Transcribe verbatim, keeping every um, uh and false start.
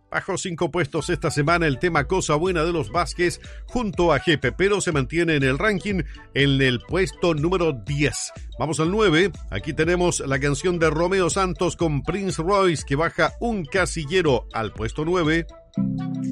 Bajó cinco puestos esta semana el tema Cosa Buena de los Vázquez junto a Jepe, pero se mantiene en el ranking en el puesto número diez. Vamos al nueve. Aquí tenemos la canción de Romeo Santos con Prince Royce, que baja un casillero al puesto nueve.